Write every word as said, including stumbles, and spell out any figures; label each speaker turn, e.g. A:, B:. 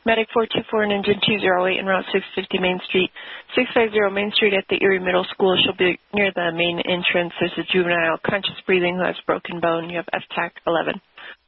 A: Medic four two four and engine two zero eight en route six fifty Main Street. six fifty Main Street at the Erie Middle School. She'll be near the main entrance. There's a juvenile conscious breathing who has broken bone. You have F TAC eleven.